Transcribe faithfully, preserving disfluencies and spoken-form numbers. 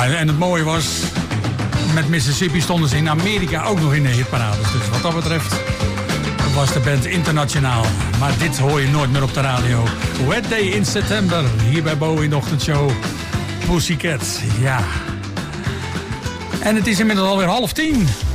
Ja, en het mooie was, met Mississippi stonden ze in Amerika ook nog in de hitparades. Dus wat dat betreft was de band internationaal. Maar dit hoor je nooit meer op de radio. Wet Day in September, hier bij Bo in de ochtendshow. Pussycat, ja. En het is inmiddels alweer half tien.